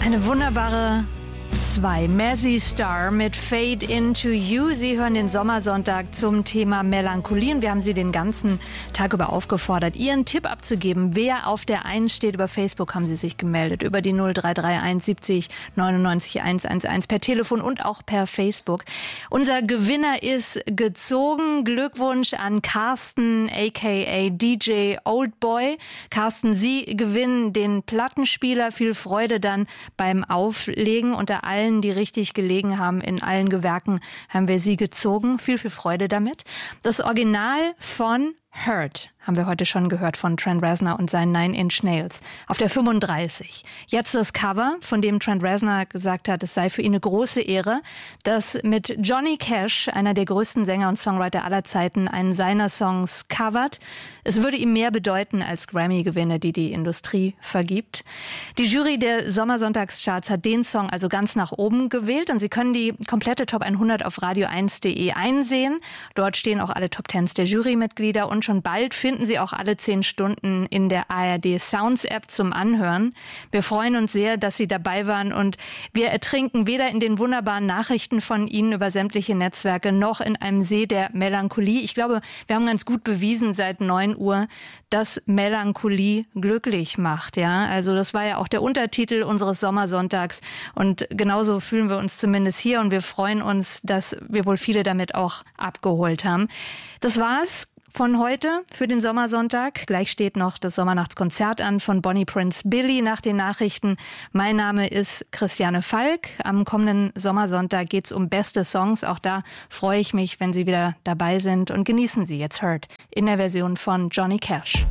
Eine wunderbare 2. Mazzy Star mit Fade Into You. Sie hören den Sommersonntag zum Thema Melancholie und wir haben Sie den ganzen Tag über aufgefordert, Ihren Tipp abzugeben. Wer auf der 1 steht, über Facebook haben Sie sich gemeldet, über die 0331 70 99 111 per Telefon und auch per Facebook. Unser Gewinner ist gezogen. Glückwunsch an Carsten, aka DJ Oldboy. Carsten, Sie gewinnen den Plattenspieler. Viel Freude dann beim Auflegen. Unter allen, die richtig gelegen haben, in allen Gewerken haben wir Sie gezogen. Viel, viel Freude damit. Das Original von Hurt haben wir heute schon gehört von Trent Reznor und seinen Nine Inch Nails auf der 35. Jetzt das Cover, von dem Trent Reznor gesagt hat, es sei für ihn eine große Ehre, dass mit Johnny Cash, einer der größten Sänger und Songwriter aller Zeiten, einen seiner Songs covert. Es würde ihm mehr bedeuten als Grammy-Gewinne, die die Industrie vergibt. Die Jury der Sommersonntagscharts hat den Song also ganz nach oben gewählt und Sie können die komplette Top 100 auf radio1.de einsehen. Dort stehen auch alle Top 10s der Jurymitglieder und schon bald finden Sie auch alle 10 Stunden in der ARD Sounds App zum Anhören. Wir freuen uns sehr, dass Sie dabei waren und wir ertrinken weder in den wunderbaren Nachrichten von Ihnen über sämtliche Netzwerke noch in einem See der Melancholie. Ich glaube, wir haben ganz gut bewiesen seit 9 Uhr, dass Melancholie glücklich macht. Ja, also das war ja auch der Untertitel unseres Sommersonntags und genauso fühlen wir uns zumindest hier und wir freuen uns, dass wir wohl viele damit auch abgeholt haben. Das war's von heute für den Sommersonntag. Gleich steht noch das Sommernachtskonzert an von Bonnie Prince Billy nach den Nachrichten. Mein Name ist Christiane Falk. Am kommenden Sommersonntag geht's um beste Songs. Auch da freue ich mich, wenn Sie wieder dabei sind und genießen Sie jetzt Hurt in der Version von Johnny Cash.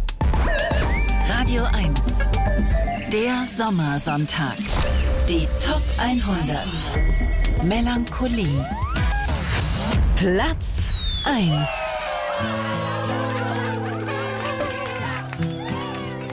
Radio 1, der Sommersonntag. Die Top 100. Melancholie. Platz 1.